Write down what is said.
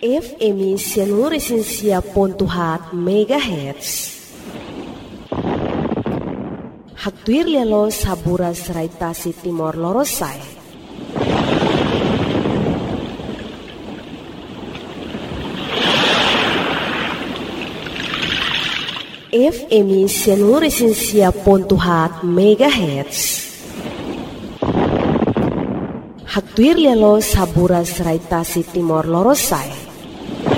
FM Seluruh Pontuhat MHz. Hatuir lelo sabura serai tasi Timor Lorosai. FM Seluruh Pontuhat MHz. Hatuir lelo sabura serai tasi Timor Lorosai.